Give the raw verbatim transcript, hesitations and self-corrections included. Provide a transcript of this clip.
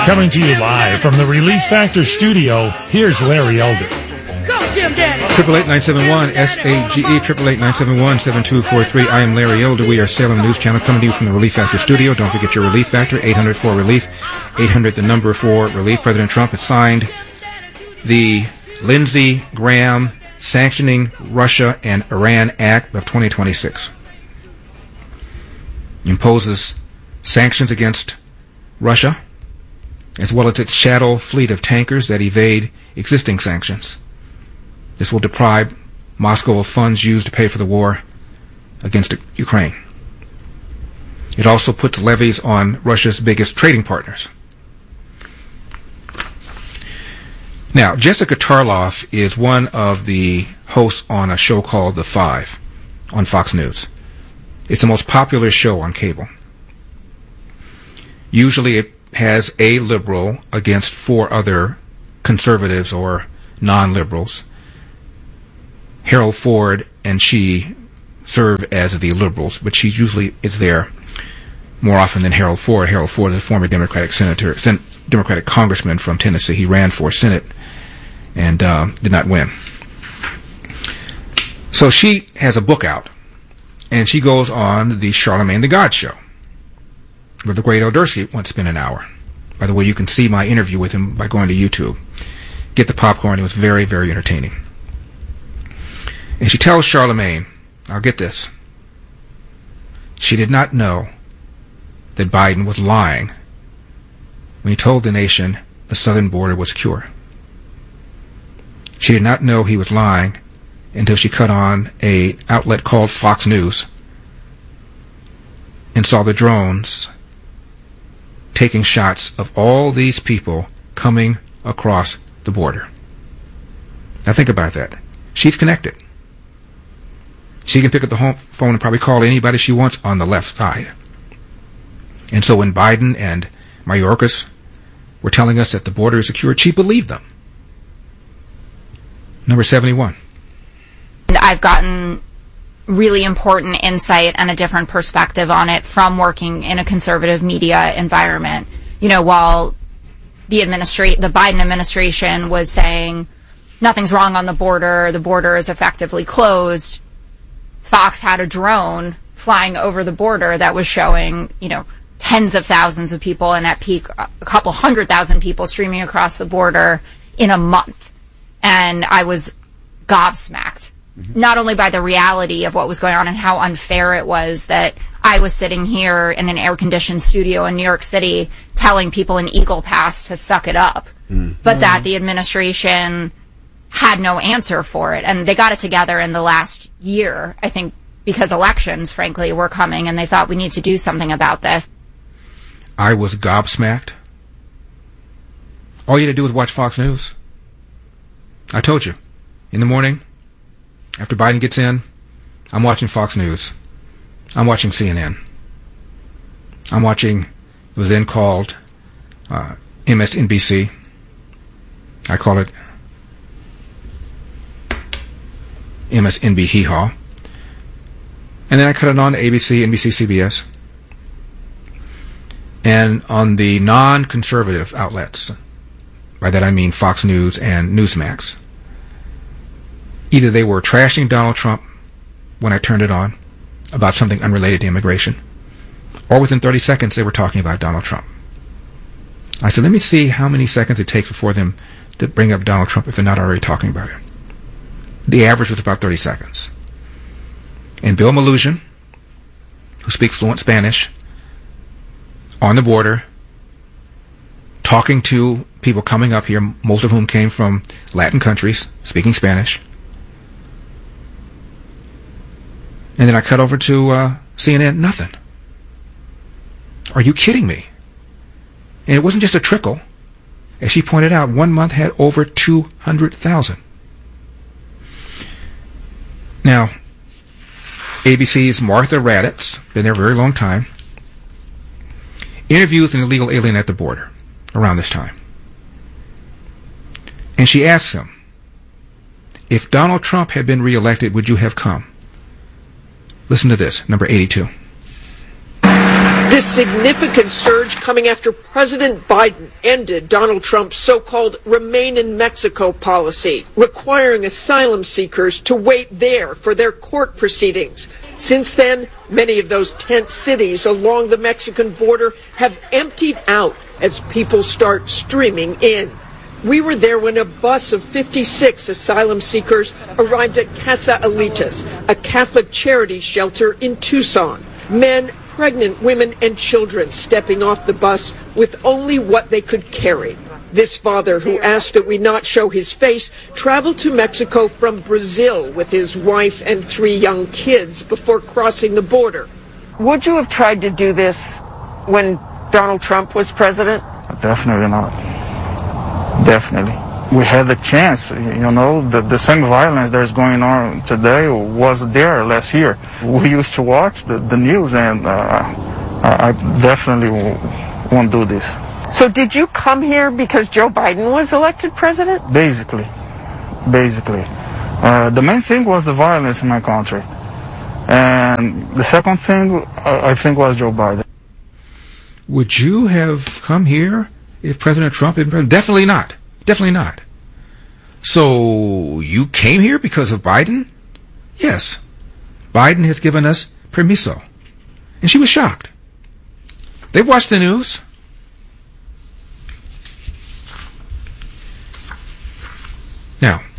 Coming to you live from the Relief Factor studio, here's Larry Elder. Go, Jim Daddy. Triple eight nine seven one S A G E triple eight nine seven one seven two four three. I am Larry Elder. We are Salem News Channel coming to you from the Relief Factor studio. Don't forget your Relief Factor eight hundred four relief eight hundred the number for relief. President Trump has signed the Lindsey Graham Sanctioning Russia and Iran Act of twenty twenty-six. Imposes sanctions against Russia, as well as its shadow fleet of tankers that evade existing sanctions. This will deprive Moscow of funds used to pay for the war against Ukraine. It also puts levies on Russia's biggest trading partners. Now, Jessica Tarloff is one of the hosts on a show called The Five on Fox News. It's the most popular show on cable. Usually it has a liberal against four other conservatives or non-liberals. Harold Ford and she serve as the liberals, but she usually is there more often than Harold Ford. Harold Ford is a former Democratic senator, sen- Democratic congressman from Tennessee. He ran for Senate and uh, did not win. So she has a book out, and she goes on the Charlemagne the God show, where the great Odersky once spent an hour. By the way, you can see my interview with him by going to YouTube. Get the popcorn. It was very, very entertaining. And she tells Charlemagne, I'll get this, she did not know that Biden was lying when he told the nation the southern border was secure. She did not know he was lying until she cut on a outlet called Fox News and saw the drones taking shots of all these people coming across the border. Now think about that. She's connected. She can pick up the home phone and probably call anybody she wants on the left side. And so when Biden and Mayorkas were telling us that the border is secure, she believed them. Number seventy-one. I've gotten really important insight and a different perspective on it from working in a conservative media environment. You know, while the administra- the Biden administration was saying nothing's wrong on the border, the border is effectively closed, Fox had a drone flying over the border that was showing, you know, tens of thousands of people, and at peak a couple hundred thousand people streaming across the border in a month. And I was gobsmacked, mm-hmm. not only by the reality of what was going on and how unfair it was that I was sitting here in an air-conditioned studio in New York City telling people in Eagle Pass to suck it up, mm-hmm. but that the administration had no answer for it. And they got it together in the last year, I think, because elections, frankly, were coming, and they thought we need to do something about this. I was gobsmacked. All you had to do was watch Fox News. I told you. In the morning, after Biden gets in, I'm watching Fox News. I'm watching C N N. I'm watching, it was then called uh, M S N B C. I call it M S N B Hee Haw. And then I cut it on to A B C, N B C, C B S. And on the non-conservative outlets, by that I mean Fox News and Newsmax, either they were trashing Donald Trump when I turned it on about something unrelated to immigration, or within thirty seconds they were talking about Donald Trump. I said, let me see how many seconds it takes before them to bring up Donald Trump if they're not already talking about it. The average was about thirty seconds. And Bill Malugin, who speaks fluent Spanish, on the border, talking to people coming up here, most of whom came from Latin countries, speaking Spanish. And then I cut over to uh, C N N, nothing. Are you kidding me? And it wasn't just a trickle. As she pointed out, one month had over two hundred thousand. Now, A B C's Martha Raddatz, been there a very long time, interviews an illegal alien at the border around this time. And she asks him, if Donald Trump had been reelected, would you have come? Listen to this, number eighty-two. This significant surge coming after President Biden ended Donald Trump's so-called Remain in Mexico policy, requiring asylum seekers to wait there for their court proceedings. Since then, many of those tent cities along the Mexican border have emptied out as people start streaming in. We were there when a bus of fifty-six asylum seekers arrived at Casa Alitas, a Catholic charity shelter in Tucson. Men, pregnant women, and children stepping off the bus with only what they could carry. This father, who asked that we not show his face, traveled to Mexico from Brazil with his wife and three young kids before crossing the border. Would you have tried to do this when Donald Trump was president? Definitely not. Definitely. We had the chance, you know, the, the same violence that is going on today was there last year. We used to watch the, the news, and uh, I definitely won't do this. So did you come here because Joe Biden was elected president? Basically. Basically. Uh, the main thing was the violence in my country. And the second thing, uh, I think, was Joe Biden. Would you have come here if President Trump had been president? Definitely not. Definitely not. So you came here because of Biden? Yes. Biden has given us permiso. And she was shocked. They watched the news. Now,